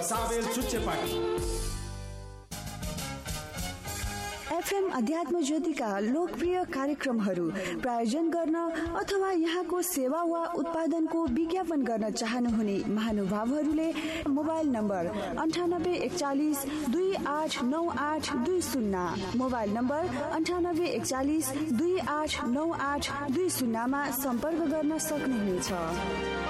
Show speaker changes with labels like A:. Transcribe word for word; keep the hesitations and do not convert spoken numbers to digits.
A: साबेल Chuchepati.
B: FM अध्यात्म ज्योतिका लोकप्रिय कार्यक्रमहरू प्रायोजन गर्न अथवा यहाँको सेवा वा उत्पादनको विज्ञापन गर्न चाहनुहुने महानुभावहरूले मोबाइल नम्बर अन्ठानब्बे एकचालिस दुई आठ नौ आठ दुई शून्य मोबाइल नम्बर अन्ठानब्बे एकचालिस दुई आठ नौ आठ दुई शून्यमा सम्पर्क गर्न सक्नुहुनेछ।